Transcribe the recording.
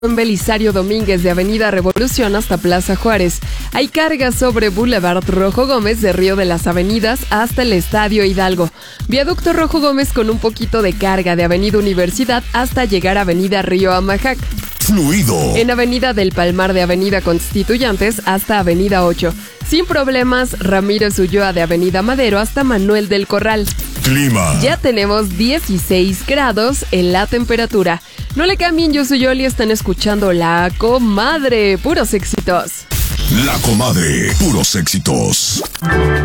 En Belisario Domínguez de Avenida Revolución hasta Plaza Juárez. Hay cargas sobre Boulevard Rojo Gómez de Río de las Avenidas hasta el Estadio Hidalgo. Viaducto Rojo Gómez con un poquito de carga de Avenida Universidad hasta llegar a Avenida Río Amajac. Fluido. En Avenida del Palmar de Avenida Constituyentes hasta Avenida 8. Sin problemas, Ramírez Ulloa de Avenida Madero hasta Manuel del Corral. Clima. Ya tenemos 16 grados en la temperatura. No le cambien, yo soy Yoli, están escuchando La Comadre, puros éxitos. La Comadre, puros éxitos.